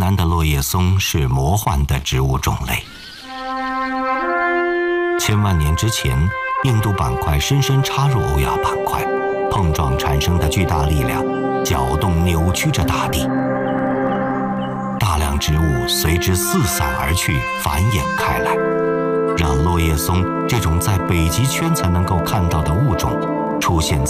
南的落叶松是魔幻的植物种类。千万年之前，印度板块深深插入欧亚板块，碰撞产生的巨大力量搅动扭曲着大地，大量植物随之四散而去，繁衍开来，让落叶松这种在北极圈才能够看到的物种出现